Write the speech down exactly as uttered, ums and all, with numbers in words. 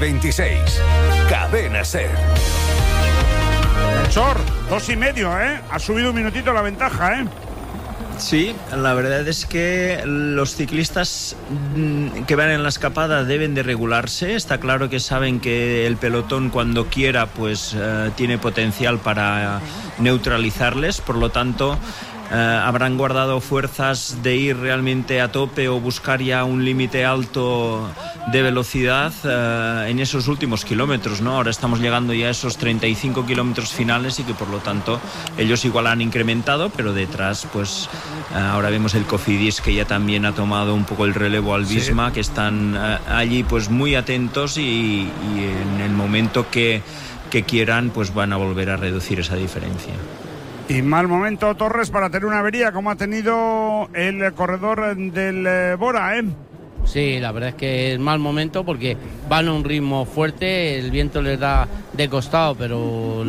veintiséis. Cadena SER. Sor, dos y medio, ¿eh? Ha subido un minutito la ventaja, ¿eh? Sí, la verdad es que los ciclistas que van en la escapada deben de regularse. Está claro que saben que el pelotón cuando quiera pues uh, tiene potencial para neutralizarles, por lo tanto uh, habrán guardado fuerzas de ir realmente a tope o buscar ya un límite alto de velocidad uh, en esos últimos kilómetros, ¿no? Ahora estamos llegando ya a esos treinta y cinco kilómetros finales y que por lo tanto ellos igual han incrementado, pero detrás pues uh, ahora vemos el Cofidis que ya también ha tomado un poco el relevo al Visma, sí, que están uh, allí pues muy atentos y, y en el momento que, que quieran pues van a volver a reducir esa diferencia. Y mal momento, Torres, para tener una avería como ha tenido el corredor del eh, Bora, ¿eh? Sí, la verdad es que es mal momento porque van a un ritmo fuerte, el viento les da de costado, pero